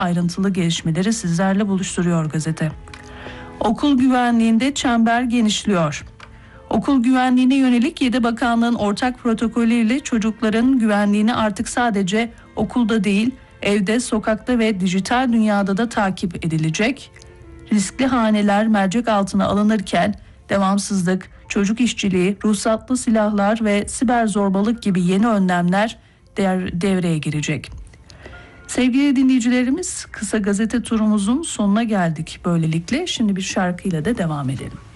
Ayrıntılı gelişmeleri sizlerle buluşturuyor gazete. Okul güvenliğinde çember genişliyor. Okul güvenliğine yönelik 7 bakanlığın ortak protokolüyle çocukların güvenliğini artık sadece okulda değil, evde, sokakta ve dijital dünyada da takip edilecek. Riskli haneler mercek altına alınırken devamsızlık, çocuk işçiliği, ruhsatlı silahlar ve siber zorbalık gibi yeni önlemler devreye girecek. Sevgili dinleyicilerimiz, kısa gazete turumuzun sonuna geldik böylelikle. Şimdi bir şarkıyla da devam edelim.